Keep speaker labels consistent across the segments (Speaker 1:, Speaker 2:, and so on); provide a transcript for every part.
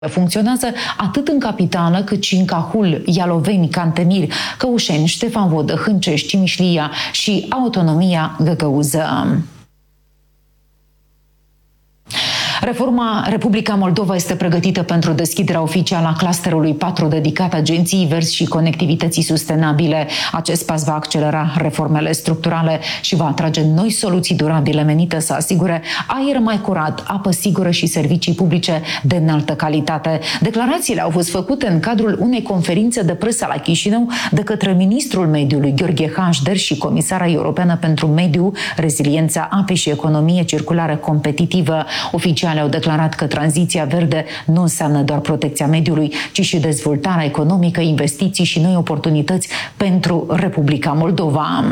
Speaker 1: Funcționează atât în capitală cât și în Cahul, Ialoveni, Cantemir, Căușeni, Ștefan Vodă, Hâncești, Cimișlia și Autonomia Găgăuză. Republica Moldova este pregătită pentru deschiderea oficială a clusterului 4 dedicat agenției verzi și conectivității sustenabile. Acest pas va accelera reformele structurale și va atrage noi soluții durabile menite să asigure aer mai curat, apă sigură și servicii publice de înaltă calitate. Declarațiile au fost făcute în cadrul unei conferințe de presă la Chișinău de către ministrul mediului Gheorghe Hașder și comisara europeană pentru mediu, reziliența apei și economie circulară competitivă. Oficial au declarat că tranziția verde nu înseamnă doar protecția mediului, ci și dezvoltarea economică, investiții și noi oportunități pentru Republica Moldova.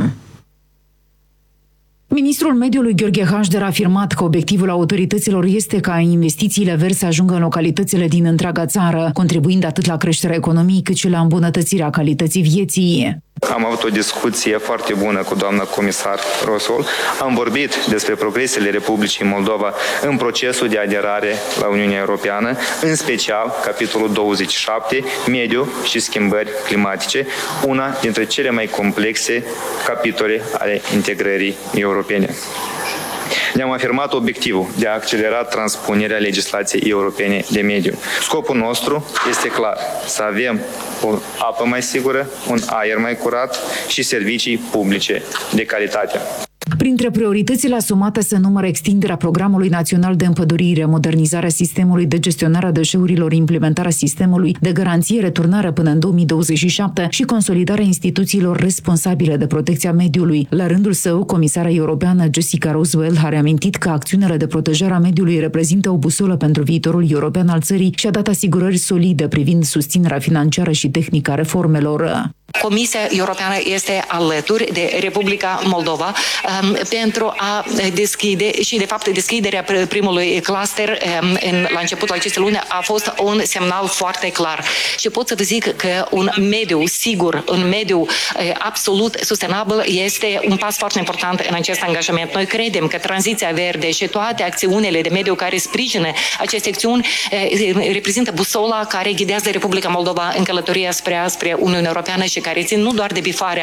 Speaker 1: Ministrul mediului Gheorghe Hașder a afirmat că obiectivul autorităților este ca investițiile verzi să ajungă în localitățile din întreaga țară, contribuind atât la creșterea economiei cât și la îmbunătățirea calității vieții.
Speaker 2: Am avut o discuție foarte bună cu doamna comisar Rosol. Am vorbit despre progresele Republicii Moldova în procesul de aderare la Uniunea Europeană, în special capitolul 27, mediu și schimbări climatice, una dintre cele mai complexe capitole ale integrării europene. Ne-am afirmat obiectivul de a accelera transpunerea legislației europene de mediu. Scopul nostru este clar, să avem o apă mai sigură, un aer mai curat și servicii publice de calitate.
Speaker 1: Printre prioritățile asumate se numără extinderea Programului Național de Împădurire, modernizarea sistemului de gestionare a deșeurilor, implementarea sistemului de garanție returnare până în 2027 și consolidarea instituțiilor responsabile de protecția mediului. La rândul său, comisara europeană Jessica Roswell a reamintit că acțiunile de protejare a mediului reprezintă o busolă pentru viitorul european al țării și a dat asigurări solide privind susținerea financiară și tehnică a reformelor.
Speaker 3: Comisia Europeană este alături de Republica Moldova pentru a deschide și, de fapt, deschiderea primului cluster la începutul acestei luni a fost un semnal foarte clar. Și pot să vă zic că un mediu sigur, un mediu absolut sustenabil este un pas foarte important în acest angajament. Noi credem că tranziția verde și toate acțiunile de mediu care sprijină aceste acțiuni reprezintă busola care ghidează Republica Moldova în călătoria spre Uniunea Europeană și care țin nu doar de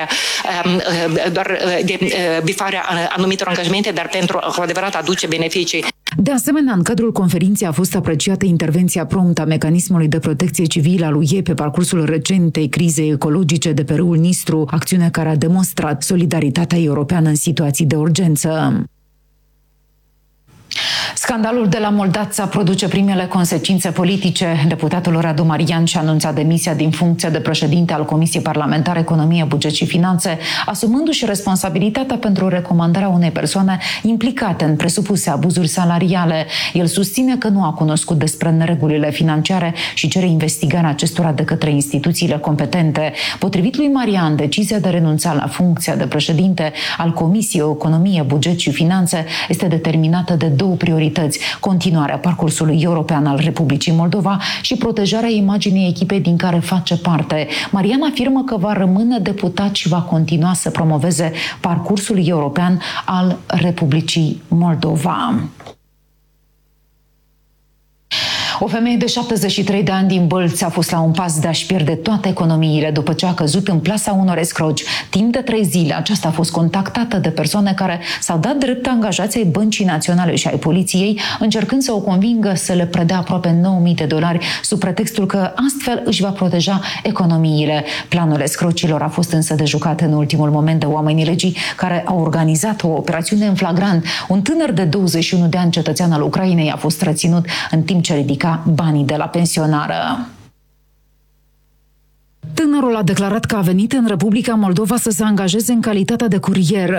Speaker 3: bifarea anumitor angajamente, dar pentru cu adevărat aduce beneficii.
Speaker 1: De asemenea, în cadrul conferinței a fost apreciată intervenția promptă a mecanismului de protecție civilă al UE pe parcursul recentei crize ecologice de pe râul Nistru, acțiune care a demonstrat solidaritatea europeană în situații de urgență. Scandalul de la Moldața produce primele consecințe politice. Deputatul Radu Marian și-a anunțat demisia din funcția de președinte al Comisiei Parlamentare Economie, Buget și Finanțe, asumându-și responsabilitatea pentru recomandarea unei persoane implicate în presupuse abuzuri salariale. El susține că nu a cunoscut despre neregulile financiare și cere investigarea acestora de către instituțiile competente. Potrivit lui Marian, decizia de a renunța la funcția de președinte al Comisiei Economie, Buget și Finanțe este determinată de două priorități: continuarea parcursului european al Republicii Moldova și protejarea imaginii echipei din care face parte. Marian afirmă că va rămâne deputat și va continua să promoveze parcursul european al Republicii Moldova. O femeie de 73 de ani din Bălți a fost la un pas de a-și pierde toate economiile după ce a căzut în plasa unor escroci. Timp de 3 zile, aceasta a fost contactată de persoane care s-au dat drept angajații ai Băncii Naționale și ai poliției, încercând să o convingă să le predea aproape $9.000 sub pretextul că astfel își va proteja economiile. Planul escrocilor a fost însă dejucat în ultimul moment de oamenii legii care au organizat o operațiune în flagrant. Un tânăr de 21 de ani, cetățean al Ucrainei, a fost reținut în timp ce ridica banii de la pensionară. Tânărul a declarat că a venit în Republica Moldova să se angajeze în calitate de curier.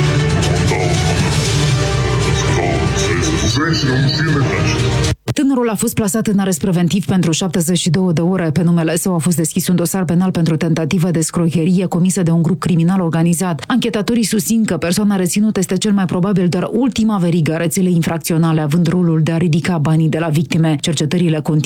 Speaker 1: Tânărul a fost plasat în arest preventiv pentru 72 de ore. Pe numele său a fost deschis un dosar penal pentru tentativă de scrocherie comisă de un grup criminal organizat. Anchetatorii susțin că persoana reținută este cel mai probabil doar ultima verigă a rețelei infracționale, având rolul de a ridica banii de la victime. Cercetările continuă.